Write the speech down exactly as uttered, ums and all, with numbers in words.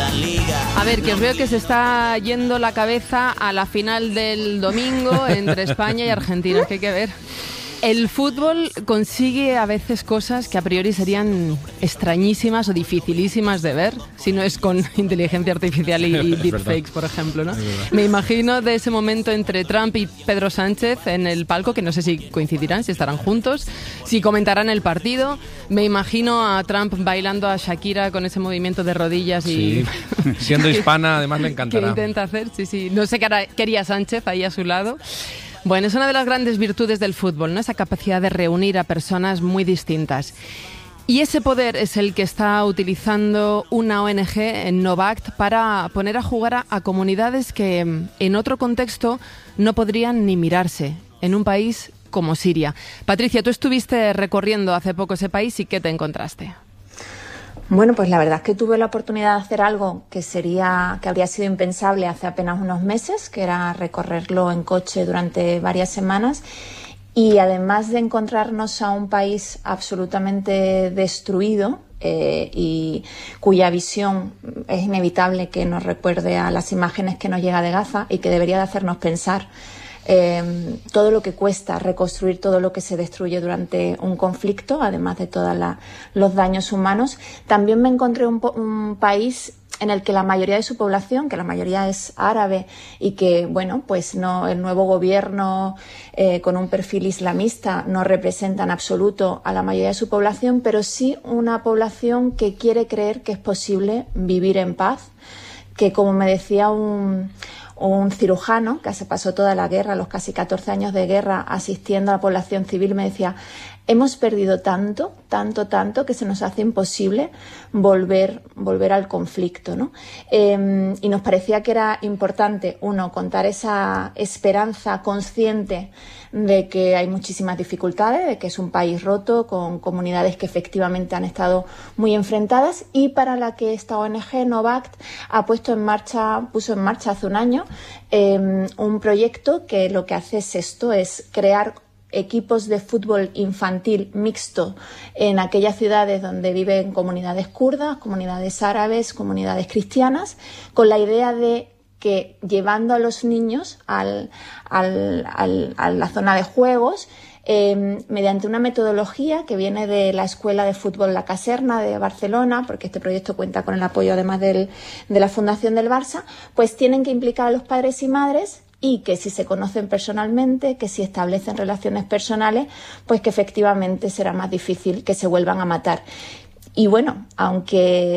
A ver, que os veo que se está yendo la cabeza a la final del domingo entre España y Argentina, que hay que ver. El fútbol consigue a veces cosas que a priori serían extrañísimas o dificilísimas de ver, si no es con inteligencia artificial y, y deepfakes, por ejemplo, ¿no? Me imagino de ese momento entre Trump y Pedro Sánchez en el palco, que no sé si coincidirán, si estarán juntos, si comentarán el partido. Me imagino a Trump bailando a Shakira con ese movimiento de rodillas y... Sí. Siendo hispana, además le encantará. ¿Qué intenta hacer? Sí, sí. No sé qué hará, qué haría Sánchez ahí a su lado. Bueno, es una de las grandes virtudes del fútbol, ¿no? Esa capacidad de reunir a personas muy distintas. Y ese poder es el que está utilizando una O N Ge, en Novact, para poner a jugar a, a comunidades que en otro contexto no podrían ni mirarse, en un país como Siria. Patricia, tú estuviste recorriendo hace poco ese país y ¿qué te encontraste? Bueno, pues la verdad es que tuve la oportunidad de hacer algo que sería, que habría sido impensable hace apenas unos meses, que era recorrerlo en coche durante varias semanas. Y además de encontrarnos a un país absolutamente destruido eh, y cuya visión es inevitable que nos recuerde a las imágenes que nos llega de Gaza y que debería de hacernos pensar Eh, todo lo que cuesta reconstruir todo lo que se destruye durante un conflicto, además de todos los daños humanos. También me encontré un, un país en el que la mayoría de su población, que la mayoría es árabe y que, bueno, pues no, el nuevo gobierno eh, con un perfil islamista no representa en absoluto a la mayoría de su población, pero sí una población que quiere creer que es posible vivir en paz, que, como me decía un un cirujano que se pasó toda la guerra, los casi catorce años de guerra, asistiendo a la población civil, me decía: hemos perdido tanto, tanto, tanto, que se nos hace imposible volver, volver al conflicto, ¿no? Eh, y nos parecía que era importante, uno, contar esa esperanza consciente de que hay muchísimas dificultades, de que es un país roto, con comunidades que efectivamente han estado muy enfrentadas, y para la que esta O N Ge, Novact, ha puesto en marcha, puso en marcha hace un año eh, un proyecto que lo que hace es esto, es crear equipos de fútbol infantil mixto en aquellas ciudades donde viven comunidades kurdas, comunidades árabes, comunidades cristianas, con la idea de que, llevando a los niños al, al, al, a la zona de juegos, eh, mediante una metodología que viene de la Escuela de Fútbol La Caserna de Barcelona, porque este proyecto cuenta con el apoyo además del, de la Fundación del Barça, pues tienen que implicar a los padres y madres, y que si se conocen personalmente, que si establecen relaciones personales, pues que efectivamente será más difícil que se vuelvan a matar. Y bueno, aunque